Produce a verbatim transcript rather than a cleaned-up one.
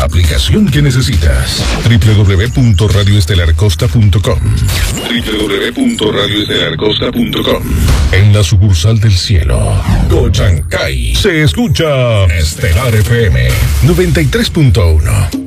aplicación que necesitas. doble u doble u doble u punto radio estelar costa punto com. doble u doble u doble u punto radio estelar costa punto com. En la sucursal del cielo, Cochancay, se escucha Estelar F M noventa y tres punto uno.